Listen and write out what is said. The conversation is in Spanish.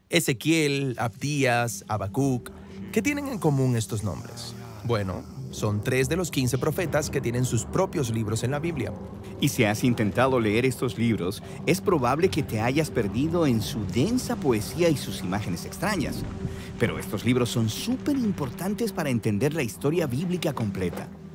Ezequiel, Abdías, Habacuc. ¿Qué tienen en común estos nombres? Bueno, son 3 de los 15 profetas que tienen sus propios libros en la Biblia. Y si has intentado leer estos libros, es probable que te hayas perdido en su densa poesía y sus imágenes extrañas. Pero estos libros son súper importantes para entender la historia bíblica completa.